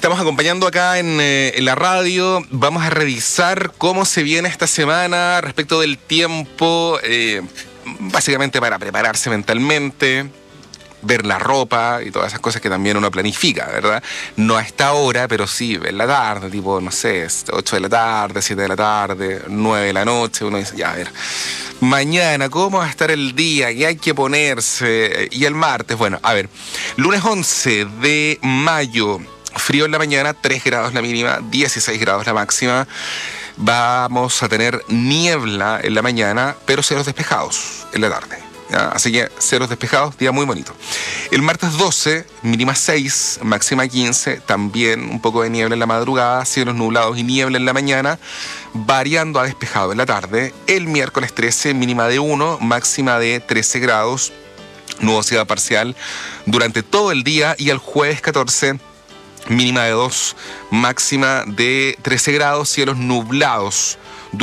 estamos acompañando acá en la radio. Vamos a revisar cómo se viene esta semana respecto del tiempo, básicamente para prepararse mentalmente, ver la ropa y todas esas cosas que también uno planifica, ¿verdad? No a esta hora, pero sí en la tarde, tipo, no sé, 8 de la tarde, 7 de la tarde, 9 de la noche. Uno dice, ya, a ver, mañana, ¿cómo va a estar el día? ¿Qué hay que ponerse? Y el martes, bueno, a ver, lunes 11 de mayo, frío en la mañana, 3 grados la mínima, 16 grados la máxima. Vamos a tener niebla en la mañana, pero cielos despejados en la tarde. ¿Ya? Así que cielos despejados, día muy bonito. El martes 12, mínima 6, máxima 15, también un poco de niebla en la madrugada, cielos nublados y niebla en la mañana, variando a despejado en la tarde. El miércoles 13, mínima de 1, máxima de 13 grados, nubosidad parcial durante todo el día. Y el jueves 14, mínima de 2, máxima de 13 grados, cielos nublados